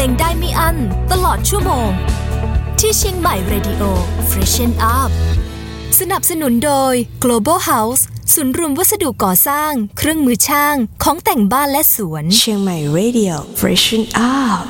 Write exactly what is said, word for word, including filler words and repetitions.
งได้ไม่อั้นตลอดชั่วโมงที่เชียงใหม่ Radio Freshen Up สนับสนุนโดย Global House ศูนย์รวมวัสดุก่อสร้างเครื่องมือช่างของแต่งบ้านและสวนเชียงใหม่ Radio Freshen Up